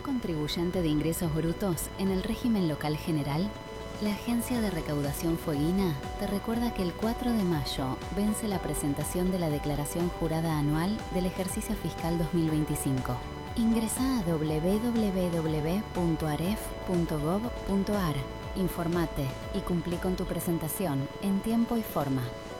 contribuyente de ingresos brutos en el régimen local general, la Agencia de Recaudación Fueguina te recuerda que el 4 de mayo vence la presentación de la declaración jurada anual del ejercicio fiscal 2025. Ingresá a www.aref.gov.ar, informate y cumplí con tu presentación en tiempo y forma.